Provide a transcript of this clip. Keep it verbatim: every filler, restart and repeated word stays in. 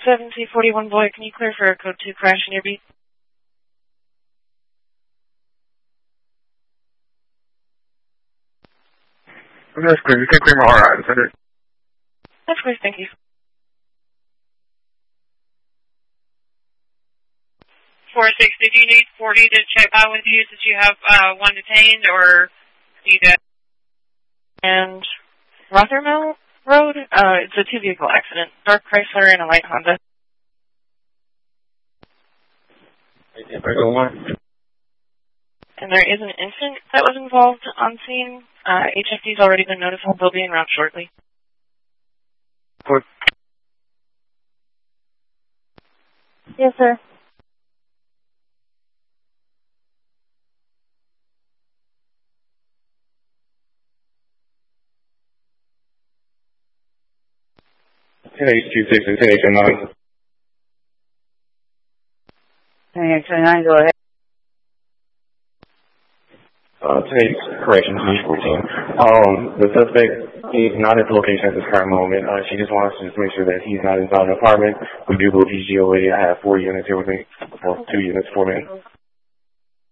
seven C forty-one Boy, can you clear for a code two crash in your beat? That's clear. You can clear my R I. Is that it? That's clear, thank you. four sixty, do you need forty to check out with you since you have uh, one detained, or need that? And Rothermel Road, uh, it's a two-vehicle accident. Dark Chrysler and a light Honda. And there is an infant that was involved on scene. Uh, H F D's already been notified. They'll be en route shortly. What? Yes, sir. ten H two six and ten H nine. ten H nine, go ahead. Uh, today's correction, fourteen. Um, the suspect is not at the location at this current moment. Uh, she just wants to just make sure that he's not inside the apartment. We do believe he's G O A. I have four units here with me. Well, two units, four men.